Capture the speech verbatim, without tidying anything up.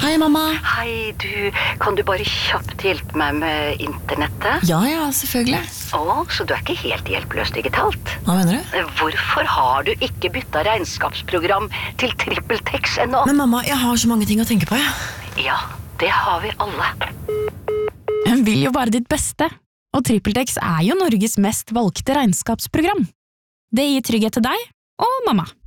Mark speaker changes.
Speaker 1: Hei, mamma.
Speaker 2: Hei, du. Kan du bare kjapt hjelpe meg med internettet?
Speaker 1: Ja, ja, selvfølgelig.
Speaker 2: Å, så du er ikke helt hjelpeløs digitalt?
Speaker 1: Hva mener du?
Speaker 2: Hvorfor har du ikke byttet regnskapsprogram til TrippelTex ennå?
Speaker 1: Men mamma, jeg har så mange ting å tenke på, ja.
Speaker 2: Ja, det har vi alle.
Speaker 3: Hun vil jo bare ditt beste, og TrippelTex er jo Norges mest valgte regnskapsprogram. Det gir trygghet til deg og mamma.